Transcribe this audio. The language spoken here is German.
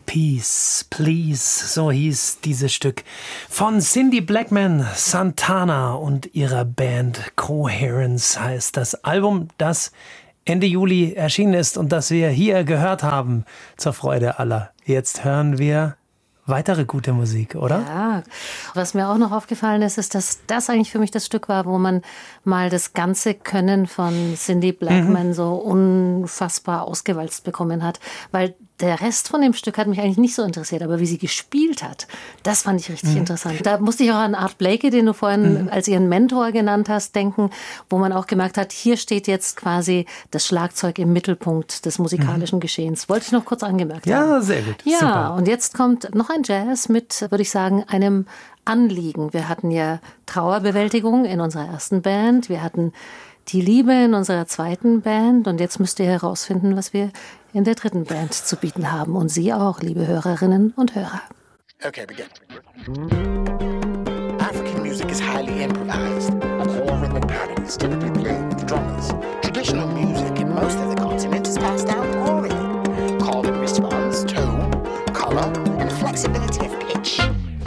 Peace, Please, so hieß dieses Stück von Cindy Blackman, Santana und ihrer Band Coherence heißt das Album, das Ende Juli erschienen ist und das wir hier gehört haben, zur Freude aller. Jetzt hören wir weitere gute Musik, oder? Ja, was mir auch noch aufgefallen ist, ist, dass das eigentlich für mich das Stück war, wo man mal das ganze Können von Cindy Blackman so unfassbar ausgewalzt bekommen hat, weil der Rest von dem Stück hat mich eigentlich nicht so interessiert, aber wie sie gespielt hat, das fand ich richtig interessant. Da musste ich auch an Art Blakey, den du vorhin als ihren Mentor genannt hast, denken, wo man auch gemerkt hat, hier steht jetzt quasi das Schlagzeug im Mittelpunkt des musikalischen Geschehens. Wollte ich noch kurz angemerkt haben. Ja, sehr gut. Ja, super. Und jetzt kommt noch ein Jazz mit, würde ich sagen, einem Anliegen. Wir hatten ja Trauerbewältigung in unserer ersten Band, wir hatten die Liebe in unserer zweiten Band und jetzt müsst ihr herausfinden, was wir in der dritten Band zu bieten haben. Und Sie auch, liebe Hörerinnen und Hörer. Okay, begin. African music is highly improvised. A core rhythmic pattern is typically played with drummers. Traditional music in most of the continent is passed down